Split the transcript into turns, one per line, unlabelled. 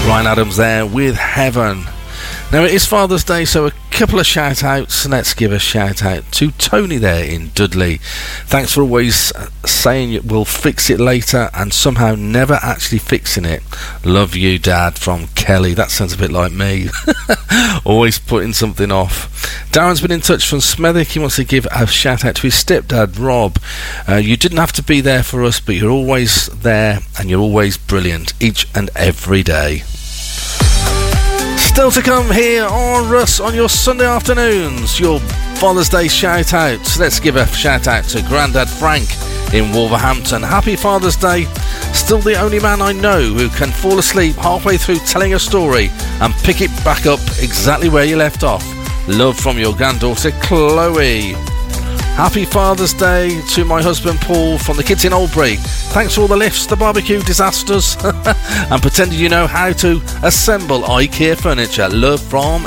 Bryan Adams there with Heaven. Now it is Father's Day, so a couple of shout outs. Let's give a shout out to Tony there in Dudley. Thanks for always saying we'll fix it later and somehow never actually fixing it. Love you, Dad, from Kelly. That sounds a bit like me. Always putting something off. Darren's been in touch from Smethwick. He wants to give a shout out to his stepdad, Rob. You didn't have to be there for us, but you're always there and you're always brilliant each and every day. Still to come here on Russ on your Sunday afternoons, your Father's Day shout outs. Let's give a shout out to Grandad Frank in Wolverhampton. Happy Father's Day. Still the only man I know who can fall asleep halfway through telling a story and pick it back up exactly where you left off. Love from your granddaughter Chloe. Happy Father's Day to my husband Paul from the kids in Albury. Thanks for all the lifts, the barbecue disasters, and pretending you know how to assemble IKEA furniture. Love from